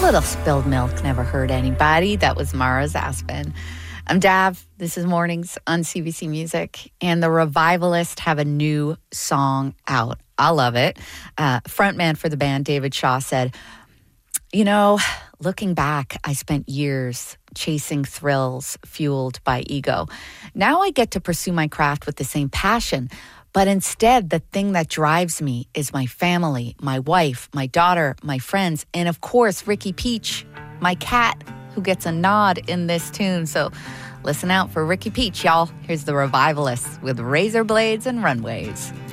Little spilled milk never hurt anybody. That was Mara's Aspen. I'm Dav. This is Mornings on CBC Music. And the Revivalists have a new song out. I love it. Frontman for the band, David Shaw, said, looking back, I spent years chasing thrills fueled by ego. Now I get to pursue my craft with the same passion. But instead, the thing that drives me is my family, my wife, my daughter, my friends, and of course, Ricky Peach, my cat, who gets a nod in this tune. So listen out for Ricky Peach, y'all. Here's the Revivalists with Razor Blades and Runways.